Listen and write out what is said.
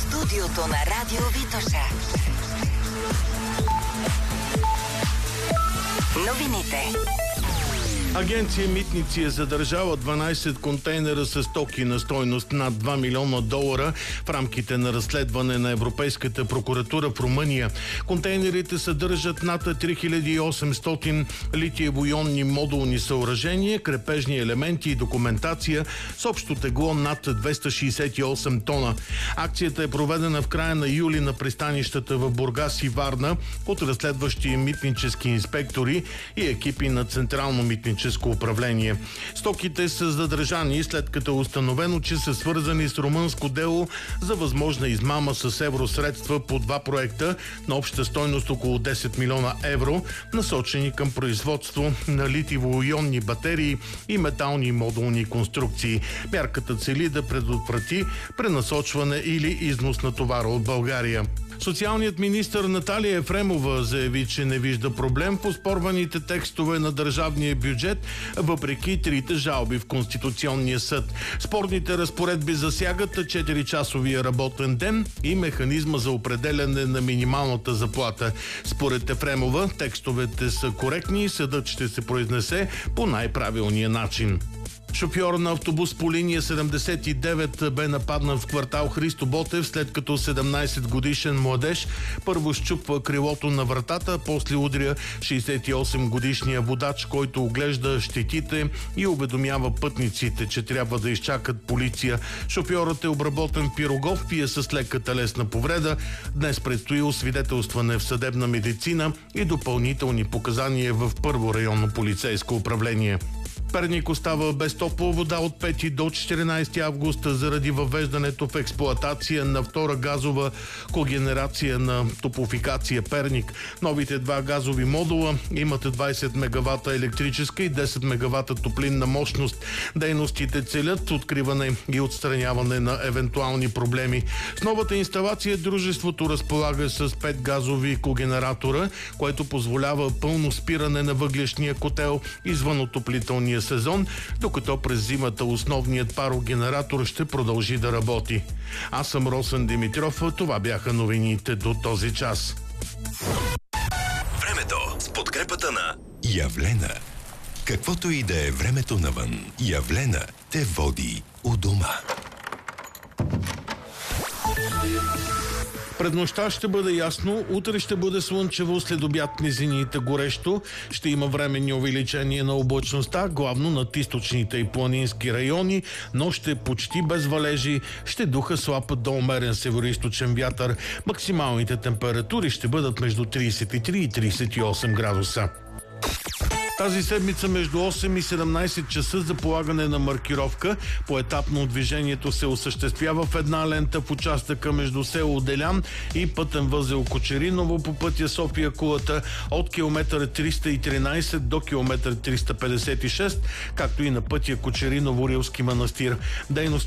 студиото на Радио Витоша. Новините. Агенция Митници е задържала 12 контейнера с стоки на стойност над $2 милиона в рамките на разследване на Европейската прокуратура в Румъния. Контейнерите съдържат над 3800 литиево-ионни модулни съоръжения, крепежни елементи и документация с общо тегло над 268 тона. Акцията е проведена в края на юли на пристанищата в Бургас и Варна от разследващи митнически инспектори и екипи на Централно митническо управление. Стоките са задържани след като е установено, че са свързани с румънско дело за възможна измама с евросредства по два проекта на обща стойност около 10 милиона евро, насочени към производство на литиево-ионни батерии и метални модулни конструкции. Мярката цели да предотврати пренасочване или износ на товара от България. Социалният министър Наталия Ефремова заяви, че не вижда проблем в оспорваните текстове на държавния бюджет, въпреки трите жалби в Конституционния съд. Спорните разпоредби засягат 4-часовия работен ден и механизма за определяне на минималната заплата. Според Ефремова, текстовете са коректни и съдът ще се произнесе по най-правилния начин. Шофьор на автобус по линия 79 бе нападнат в квартал Христо Ботев, след като 17-годишен младеж първо счупва крилото на вратата, а после удря 68-годишния водач, който оглежда щетите и уведомява пътниците, че трябва да изчакат полиция. Шофьорът е обработен в Пирогов и е с лека телесна повреда. Днес предстои освидетелстване в съдебна медицина и допълнителни показания в първо районно полицейско управление. Перник остава без топла вода от 5 до 14 август заради въвеждането в експлоатация на втора газова когенерация на Топлофикация Перник. Новите два газови модула имат 20 мегавата електрическа и 10 мегавата топлинна мощност. Дейностите целят откриване и отстраняване на евентуални проблеми. С новата инсталация дружеството разполага с 5 газови когенератора, което позволява пълно спиране на въглешния котел извън отоплителния сезон, докато през зимата основният парогенератор ще продължи да работи. Аз съм Росен Димитров, това бяха новините до този час. Времето с подкрепата на Явлена. Каквото и да е времето навън, Явлена те води у дома. Пред нощта ще бъде ясно, утре ще бъде слънчево, след обяд низините горещо, ще има временни увеличения на облачността, главно над източните и планински райони, но ще почти без валежи, ще духа слаб до умерен североизточен вятър. Максималните температури ще бъдат между 33 и 38 градуса. Тази седмица между 8 и 17 часа за полагане на маркировка. Поетапно движението се осъществява в една лента в участъка между село Делян и пътен възел Кочериново по пътя София-Кулата от километър 313 до километър 356, както и на пътя Кочериново-Рилски манастир. Дейност